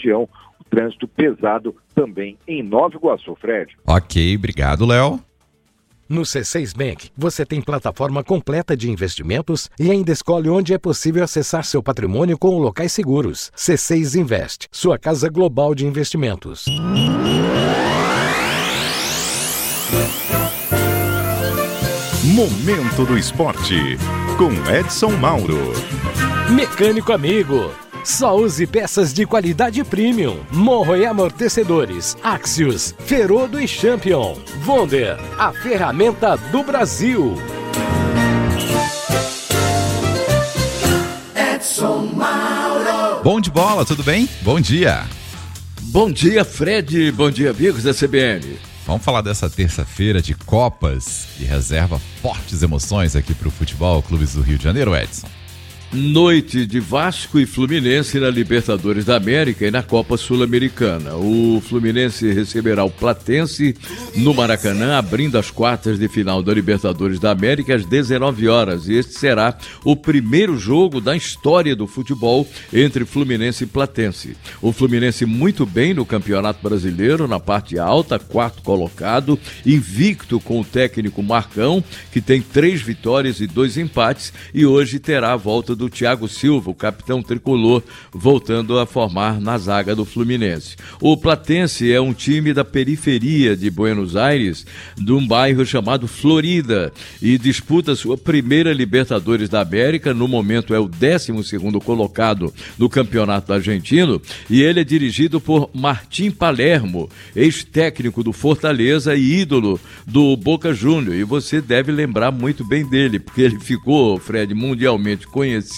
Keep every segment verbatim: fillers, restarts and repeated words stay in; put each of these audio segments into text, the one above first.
região. O trânsito pesado também em Nova Iguaçu, Fred. Ok, obrigado, Léo. No C seis Bank, você tem plataforma completa de investimentos e ainda escolhe onde é possível acessar seu patrimônio com locais seguros. C seis Invest, sua casa global de investimentos. Momento do Esporte, com Edson Mauro. Mecânico amigo, só use peças de qualidade premium. Morro e amortecedores, Axios, Ferodo e Champion. Wonder, a ferramenta do Brasil. Edson Mauro. Bom de bola, tudo bem? Bom dia. Bom dia, Fred. Bom dia, amigos da C B N. Vamos falar dessa terça-feira de Copas, que reserva fortes emoções aqui para o futebol, clubes do Rio de Janeiro, Edson. Noite de Vasco e Fluminense na Libertadores da América e na Copa Sul-Americana. O Fluminense receberá o Platense no Maracanã, abrindo as quartas de final da Libertadores da América às dezenove horas. E este será o primeiro jogo da história do futebol entre Fluminense e Platense. O Fluminense muito bem no Campeonato Brasileiro, na parte alta, quarto colocado, invicto com o técnico Marcão, que tem três vitórias e dois empates, e hoje terá a volta do do Thiago Silva, o capitão tricolor, voltando a formar na zaga do Fluminense. O Platense é um time da periferia de Buenos Aires, de um bairro chamado Florida, e disputa sua primeira Libertadores da América. No momento é o décimo segundo colocado no Campeonato Argentino, e ele é dirigido por Martim Palermo, ex-técnico do Fortaleza e ídolo do Boca Juniors, e você deve lembrar muito bem dele, porque ele ficou, Fred, mundialmente conhecido,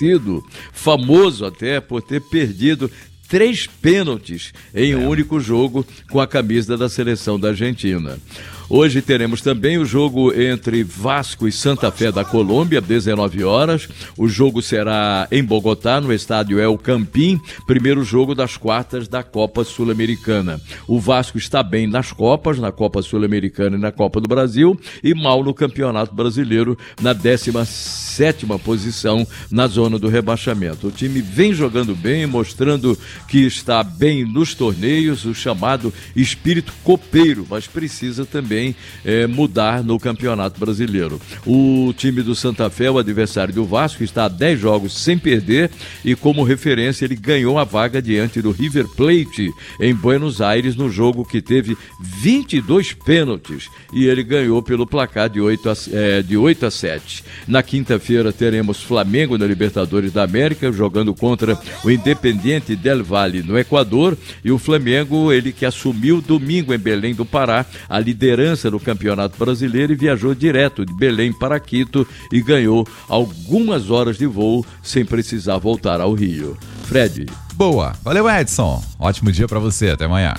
famoso até por ter perdido três pênaltis em um único jogo com a camisa da seleção da Argentina. Hoje teremos também o jogo entre Vasco e Santa Fé da Colômbia, às dezenove horas. O jogo será em Bogotá, no estádio El Campín, primeiro jogo das quartas da Copa Sul-Americana. O Vasco está bem nas Copas, na Copa Sul-Americana e na Copa do Brasil, e mal no Campeonato Brasileiro, na décima sétima posição na zona do rebaixamento. O time vem jogando bem, mostrando que está bem nos torneios, o chamado espírito copeiro, mas precisa também É, mudar no Campeonato Brasileiro. O time do Santa Fé, o adversário do Vasco, está a dez jogos sem perder, e como referência ele ganhou a vaga diante do River Plate em Buenos Aires, no jogo que teve vinte e dois pênaltis, e ele ganhou pelo placar de oito a, é, de oito a sete. Na quinta-feira teremos Flamengo na Libertadores da América, jogando contra o Independiente del Valle no Equador, e o Flamengo, ele que assumiu domingo em Belém do Pará a liderança no Campeonato Brasileiro, e viajou direto de Belém para Quito e ganhou algumas horas de voo sem precisar voltar ao Rio. Fred. Boa. Valeu, Edson. Ótimo dia para você. Até amanhã.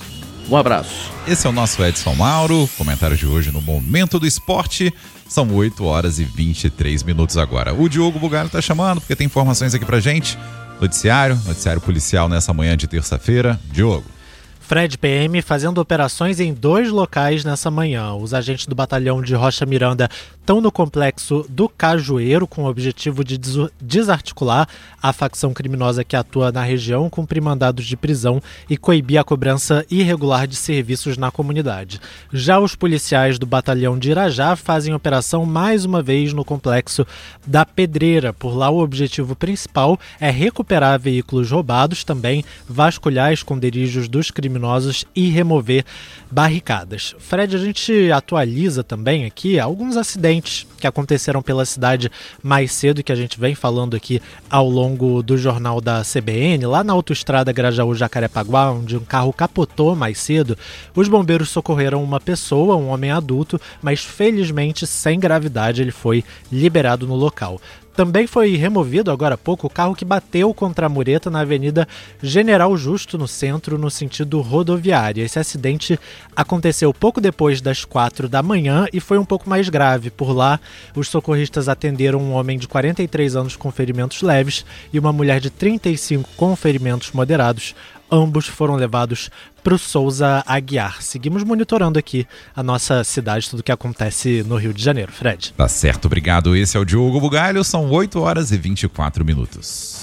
Um abraço. Esse é o nosso Edson Mauro. Comentário de hoje no Momento do Esporte. São oito horas e vinte e três minutos agora. O Diogo Bugalho tá chamando porque tem informações aqui pra gente. Noticiário, noticiário policial nessa manhã de terça-feira. Diogo. Fred, P M fazendo operações em dois locais nessa manhã. Os agentes do batalhão de Rocha Miranda estão no complexo do Cajueiro com o objetivo de desarticular a facção criminosa que atua na região, cumprir mandados de prisão e coibir a cobrança irregular de serviços na comunidade. Já os policiais do batalhão de Irajá fazem operação mais uma vez no complexo da Pedreira. Por lá o objetivo principal é recuperar veículos roubados, também vasculhar esconderijos dos criminosos e remover barricadas. Fred, a gente atualiza também aqui alguns acidentes que aconteceram pela cidade mais cedo, que a gente vem falando aqui ao longo do jornal da C B N. Lá na autoestrada Grajaú-Jacarepaguá, onde um carro capotou mais cedo, os bombeiros socorreram uma pessoa, um homem adulto, mas felizmente sem gravidade, ele foi liberado no local. Também foi removido agora há pouco o carro que bateu contra a mureta na Avenida General Justo, no centro, no sentido rodoviário. Esse acidente aconteceu pouco depois das quatro da manhã e foi um pouco mais grave. Por lá, os socorristas atenderam um homem de quarenta e três anos com ferimentos leves e uma mulher de trinta e cinco com ferimentos moderados. Ambos foram levados para o Souza Aguiar. Seguimos monitorando aqui a nossa cidade, tudo que acontece no Rio de Janeiro. Fred. Tá certo, obrigado. Esse é o Diogo Bugalho, são oito horas e vinte e quatro minutos.